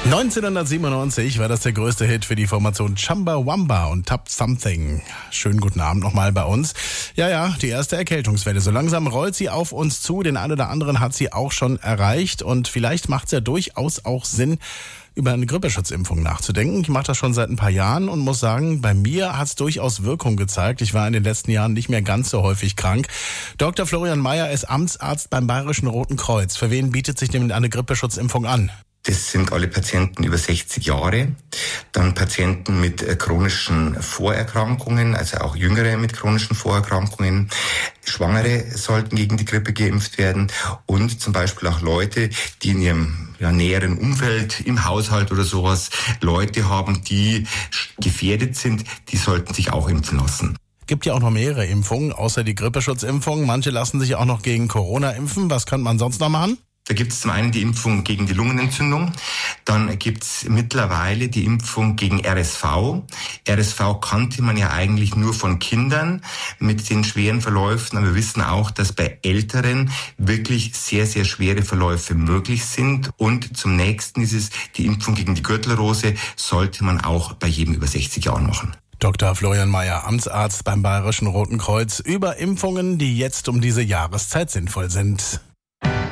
1997 war das der größte Hit für die Formation Chumbawamba und Tap Something. Schönen guten Abend nochmal bei uns. Ja, die erste Erkältungswelle. So langsam rollt sie auf uns zu. Den einen oder anderen hat sie auch schon erreicht. Und vielleicht macht es ja durchaus auch Sinn, über eine Grippeschutzimpfung nachzudenken. Ich mache das schon seit ein paar Jahren und muss sagen, bei mir hat es durchaus Wirkung gezeigt. Ich war in den letzten Jahren nicht mehr ganz so häufig krank. Dr. Florian Mayer ist Amtsarzt beim Bayerischen Roten Kreuz. Für wen bietet sich denn eine Grippeschutzimpfung an? Das sind alle Patienten über 60 Jahre, dann Patienten mit chronischen Vorerkrankungen, also auch Jüngere mit chronischen Vorerkrankungen. Schwangere sollten gegen die Grippe geimpft werden und zum Beispiel auch Leute, die in ihrem näheren Umfeld, im Haushalt oder sowas, Leute haben, die gefährdet sind, die sollten sich auch impfen lassen. Gibt ja auch noch mehrere Impfungen, außer die Grippeschutzimpfung. Manche lassen sich auch noch gegen Corona impfen. Was könnte man sonst noch machen? Da gibt es zum einen die Impfung gegen die Lungenentzündung, dann gibt es mittlerweile die Impfung gegen RSV. RSV kannte man ja eigentlich nur von Kindern mit den schweren Verläufen, aber wir wissen auch, dass bei Älteren wirklich sehr, sehr schwere Verläufe möglich sind. Und zum nächsten ist es die Impfung gegen die Gürtelrose, sollte man auch bei jedem über 60 Jahren machen. Dr. Florian Mayer, Amtsarzt beim Bayerischen Roten Kreuz, über Impfungen, die jetzt um diese Jahreszeit sinnvoll sind.